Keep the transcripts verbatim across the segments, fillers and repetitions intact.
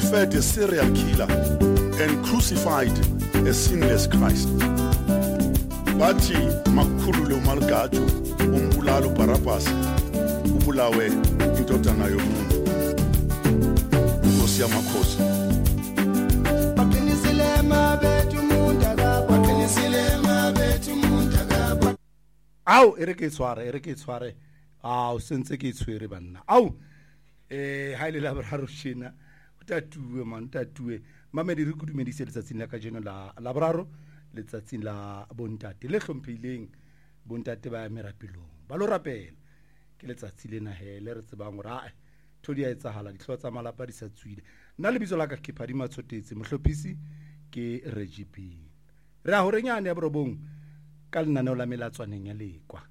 fed a serial killer and crucified a sinless Christ. Bathi makhulu uMalgajo umbulalo Barabbas ubulawe indodana yomuntu. Nkosi yamakhosi. Baqinisile mabethu mundaka baqinisile mabethu mundaka. Au ere ke tshware ere ke tshware. Au sentse ke tshwere banna. Au eh ha ile la boraro shina utatue man utatue mamedi re kudumedise letsatsing la kajeno la la boraro letsatsing la bontate le hlomphileng bontate ba merapelong ba lo rapela ke letsatsi lena he le re tsebang hore thodi ya etsahala dihlwa tsa malapa di sa tswile nna le bitso la ka ke phadima tshotetse mohlophisi ke Reggie P re a horenyane ya borobong ka lenaneo la melatswaneng ya lekwa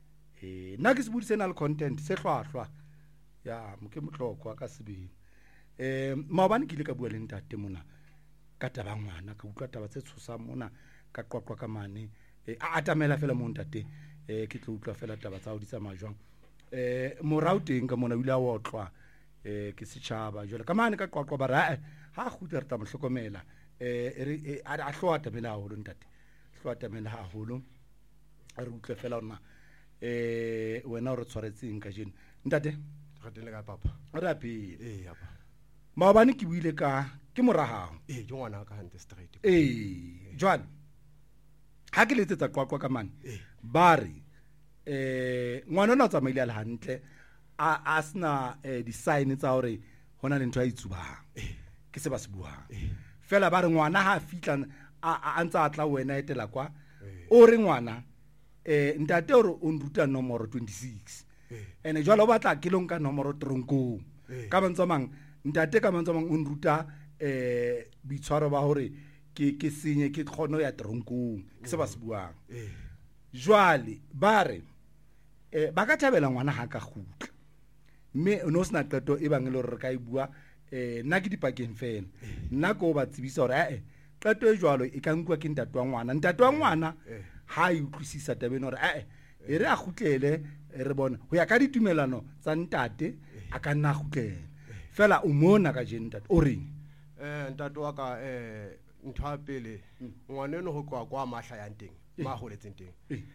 eh nna ke se budisena le content se hlwahlwa ya mo ke motlokwa ka sebeng eh maobane ke ile ka bua le ntate mona ka taba ngwana ka utlwa taba tse tshosang mona ka qoqwa ka mane eh a atamela fela mo ntate eh ke tlo utlwa fela taba tsa ho di tsamaya jwang eh morao teng ka mona o ile a otlwa eh ke setjhaba jwale ka mane ka qoqwa ba ra ha khutla re ta mohlokomela eh a hlwata mela haholo ntate hlwata mela haholo re utlwe fela ona eh wena o re tshwaretseng ka jeno ntate ratile ka papa ra pele eh papa maobane ke buile ka ke morahang eh ke ngwana ka hante straight eh jwan ha ke letsetsa qoqwa ka mane bari eh ngwana ona tsamaile a le hantle a asna di sign tsa hore hona le ntho a itsubang ke se ba se buang fela ba re ngwana ha fitla a ntsa atla wena etela kwa o re ngwana eh ntate hore o nruta nomoro twenty-six ene jwale o batla ke lonka nomoro tronkong ka mantsomang ntate ka mantsomang o nruta eh bitshwaro ba hore ke ke senye ke khono ya tronkong ke se ba se buang jwale bare eh ba ka thabela ngwana ha ka khutla me no sna qeto e bang le re ka e bua eh nna ke dipakeng fela nna go ba tsebisa hore eh qeto e jwalo e ka nkwa ke ntate wa ngwana ntate wa ngwana ha e utlwisisa tabeng hore eh e re a khutlele re bona ho ya ka ditumelano tsa ntate a ka nna khutlele fela o mona ka je ntate o reng eh ntate wa ka eh ntwa pele ngwana eno ho kwa kwa mahla ya nteng ma holetseng teng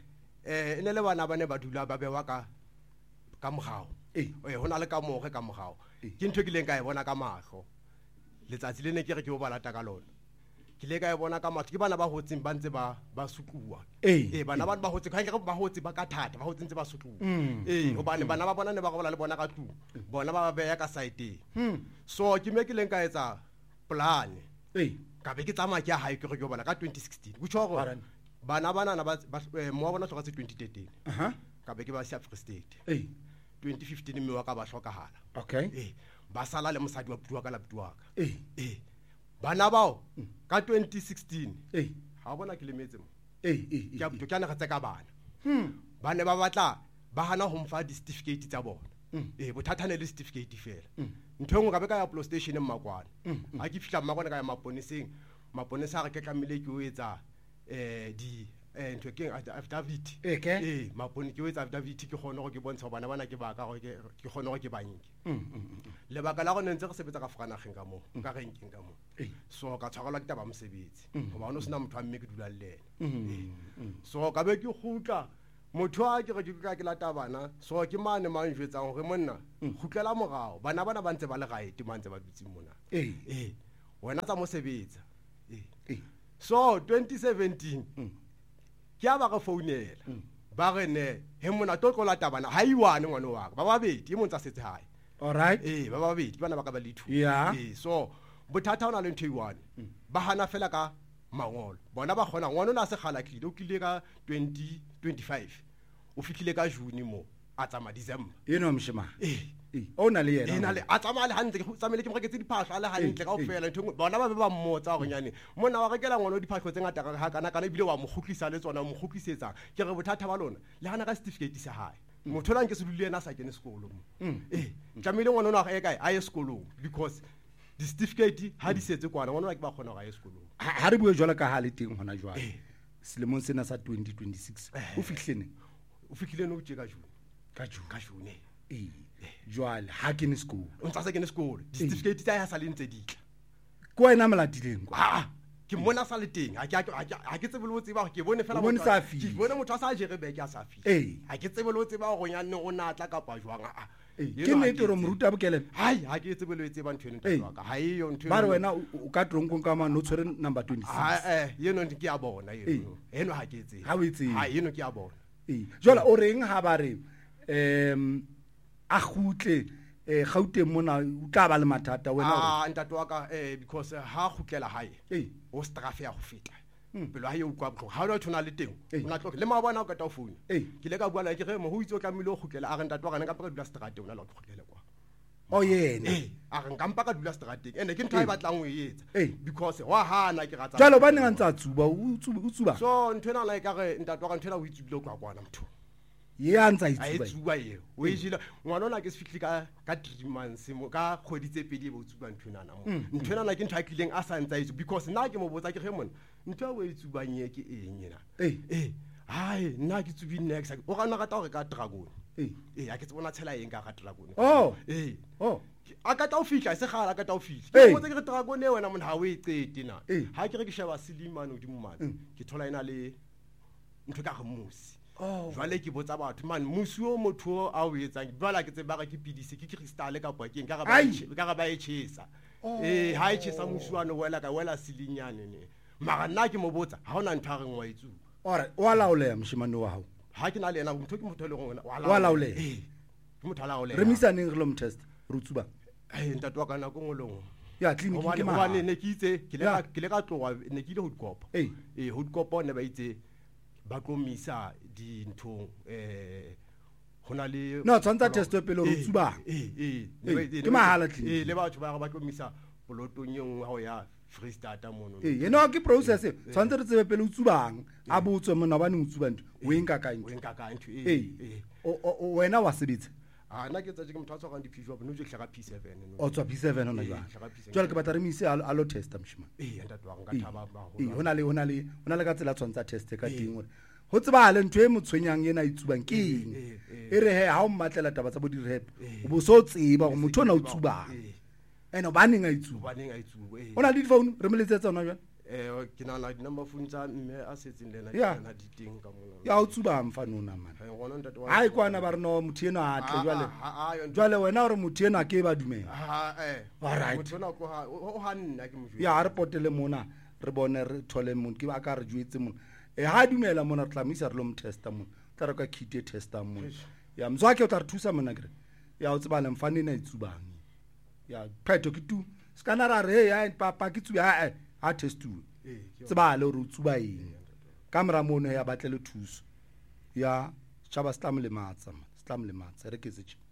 eh ene le bana bane ba dula ba bewa ka ka mogao eh hona le ka moge ka mogao ke ntho ke leng ka e bona ka mahlo letsatsi le ne ke re ke o bala ta ka lona ke le ka e bona ka mahlo ke bana ba hotseng ba ntse ba ba sukua eh bana ba ba hotse ka ba hotse ba ka thata ba hotse ntse ba sukua eh ho bana bana ba bona ne ba go bala le bona ka tu bona ba ba beya ka side so ke me ke leng ka etsa plan eh ka be ke tsamaya ke ha ke re ke o bala ka twenty sixteen go tsho go bana bana na ba mo bona tsoga tse twenty thirteen aha ka be ke ba South Free State eh twenty fifteen mme wa ka ba hlokahala okay eh ba sala le mosadi wa buwa ka la buwa ka eh eh bana bao ka twenty sixteen eh ha bona ke lemetse mo eh eh ke a buto kana ga tsaka bana hm bana ba batla ba hana ho mfa di certificate tsa bona eh bothathane le certificate fela ntho ngwe ka be ka ya police station e Makwana ha ke fihla Makwana ka ya maponeseng maponesa re ke tlamile ke o etsa eh di eh ntho ke affidavit eh eh mapone ke o etsa affidavit ke gone go ke bontsha bana bana ke ba ka go ke ke gone go ke banke le baka la go ntse re sebetsa ka Franageng ka mo ka renkeng ka mo so ka tshwarela ke taba mosebetsi goba ono sena motho a mme ke dula le ena so ka be ke gutla motho a ke re ke ka ke lata bana so ke mane mang jwetsang gore monna gutlela morao bana bana ba ntse ba le right mantse ba dutse mona eh eh wena tsa mosebetsa eh so twenty seventeen ke a ba go founela ba re ne he mona to tlo lata bana ha iwane ngwana wa ka ba babedi e montsa setse hae all right eh ba babedi bana ba ka ba le two yeah eh so bothata ona le ntho iwane ba hana fela ka mangolo bona ba gona ngwana ona se khala tlile o kile ka twenty twenty-five o fitlile ka June mo a tsama December you know mshima eh eh ona le yena ena le a tsama le hantle ke tsamele ke mreketse diphahlo a le hantle ka ofela ntho bona ba be ba mmotsa go nyane mona wa rekela ngwana diphahlo tse ngata ga kana kana bile wa mo khutlisa le tsona mo khutlisetsa ke re bothata ba lona le hana ka certificate sa hae motho la nke se dule ena sa kene sekolo eh tlamile ngwana ona ga e kae a ye sekolong because the certificate ha di setse kwana ngwana ke ba khona ga ye sekolong ha re bue jwala ka ha le teng hona jwale selemong sena sa twenty twenty-six o fihlene o fihlile no tjeka June ka June ka June eh jwale ha ke ne sekolo o ntsa se kene sekolo di certificate tsa ya sa le ntse ditla ko wena moladileng kwa ah ke mona sa le teng ha ke ha ke tsebe le o tseba ke bone fela motho ke bone motho a sa jere be ke a sa fihla eh ha ke tsebe le o tseba go nyane o natla ka pa jwang a ke ne toro moruta bokelele hai ha ke tsebe le o tseba ntho eno ntwa ka ha iyo ntho ba re wena o ka tronkong ka mano tshwere number twenty-six ah eh yeno ke a bona yeno eno ha ke tsebe ha o etse ha yeno ke a bona eh jola o reng ha ba re em a khutle eh Gauteng mona o tla ba le mathata wena ah ntate wa ka eh because ha khutlela hae eh o strafe ya go feta pelo ha yo kwa ha o thona le teng ona tloke le mabana o ka ta o founa ke le ka bua la ke ge mo ho itse o tlamile o khutlela a re ntate wa ka nka paka dula strate ona la go khutlela kwa o yena a re nka mpa ka dula strateng ene ke ntho e batlang o e etsa because wa hana ke ratsa jalo ba ne nga ntsa tsuba o tsuba o tsuba so ntho ena la e ka re ntate wa ka ntho ena o itsubile kwa kwana motho ye a ntsa a itsuba ye o e jila ngwana ona ke se fitli ka ka three months mo ka kgoditse pedi e bo tsuba ntho ena mo ntho ena ke ntho a kileng a sa ntsa itsu because nna ke mo botsa ke ge mona ntho a o e tsubanye ke eng ena eh eh hai nna ke tsubi next o ga nna ka ta gore ka dragon eh eh a ke tsebona tshela eng ka ga dragon oh eh oh a ka ta o fihla se gala ka ta o fihla ke botsa ke re dragon e wena mona ha o e tsete na ha ke re ke sheba Selimane o di mmane ke thola ina le ntho ka gmosi oh jwale ke botsa batho man musi o motho a o etsang jwala ke tseba ga ke pidise ke crystal ka pa ke ka ga ba ka ga ba e chesa eh ha e chesa musi wa no wela ka wela silinyane ne mara nna ke mo botsa ha ona ntho a re ngwa itsu ora wa laolela mshimane wa hao ha ke na le ena motho ke motho le gona wa laolela eh ke motho a laolela remisaneng re lo mtest rutsuba eh ntatwa kana go ngolong ya clinic ke ma bane ne ke itse ke le ka ke le ka tloga ne ke ile ho dikopa eh eh ho dikopa ne ba itse ba tlomisa di ntho eh hona le no tsantsa test pele re tsuba eh eh ke mahala clinic eh le batho ba ba tlomisa polotong yeng ha o ya Free State mono eh yena ke process tsantsa re tsebe pele o tsubang a botswe mona ba ne o tsuba ntho o enka ka ntho o enka ka ntho eh o wena wa sebetsa ah nna ke tsa ke motho a tswa ka diphijwa bo no je hlaka P seven no o tswa P seven hona jwa jwale ke batla re mise a lo testa mshima eh ntate wa nka thaba ba ho eh hona le hona le hona le ka tsela tshwantsa test ka teng hore ho tseba le ntho e motshwenyang yena e tsubang ke eng e re he ha o mmatlela taba tsa bo di rap o bo so tseba go motho ona o tsubang ene ba neng a itsuba ba neng a itsuba eh ona le di phone re moletsetsa ona jwa eh ke nana di number phone tsa mme a setseng lena ke nana di teng ka mona ya o tsuba mfanona man ha ngwana ntate wa ai kwana ba re no motho ena a tle jwale jwale wena hore motho ena ke ba dumela ha eh motho ona ko ha o ha nna ke mojwe ya re potele mona re bone re thole mona ke ba ka re jwetse mona e ha dumela mona re tlamisa re lo mtesta mona tla re ka kit e testa mona ya mzwake o tla re thusa mona kre ya o tseba le mfane na itsubang ya phetho ke tu skana ra re ya papa ke tsuba ha ha testu tseba le re tsuba eng kamera mono ya batle le thuso ya tshaba stam le matsa stam le matsa re ke se